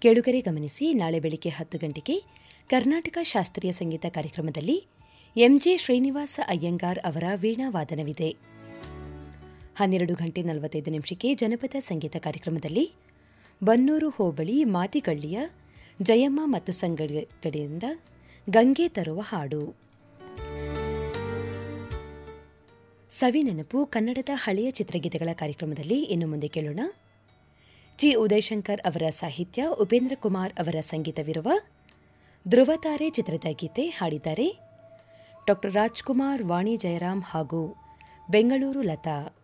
ಕೇಳುಗರೆ ಗಮನಿಸಿ, ನಾಳೆ ಬೆಳಿಗ್ಗೆ 10 ಗಂಟೆಗೆ ಕರ್ನಾಟಕ ಶಾಸ್ತ್ರೀಯ ಸಂಗೀತ ಕಾರ್ಯಕ್ರಮದಲ್ಲಿ ಎಂಜೆ ಶ್ರೀನಿವಾಸ ಅಯ್ಯಂಗಾರ್ ಅವರ ವೀಣಾವಾದನವಿದೆ. 12:45 ಜನಪದ ಸಂಗೀತ ಕಾರ್ಯಕ್ರಮದಲ್ಲಿ ಬನ್ನೂರು ಹೋಬಳಿ ಮಾದಿಗಳ್ಳಿಯ ಜಯಮ್ಮ ಮತ್ತು ಸಂಗಡಿಗರಿಂದ ಗಂಗೆ ತರುವ ಹಾಡು. ಸವಿನೆನಪು ಕನ್ನಡದ ಹಳೆಯ ಚಿತ್ರಗೀತೆಗಳ ಕಾರ್ಯಕ್ರಮದಲ್ಲಿ ಇನ್ನು ಮುಂದೆ ಕೇಳೋಣ. ಜಿ ಉದಯಶಂಕರ್ ಅವರ ಸಾಹಿತ್ಯ, ಉಪೇಂದ್ರ ಕುಮಾರ್ ಅವರ ಸಂಗೀತವಿರುವ ಧ್ರುವತಾರೆ ಚಿತ್ರದ ಗೀತೆ ಹಾಡಿದ್ದಾರೆ ಡಾ ರಾಜ್ಕುಮಾರ್, ವಾಣಿ ಜಯರಾಮ್ ಹಾಗೂ ಬೆಂಗಳೂರು ಲತಾ.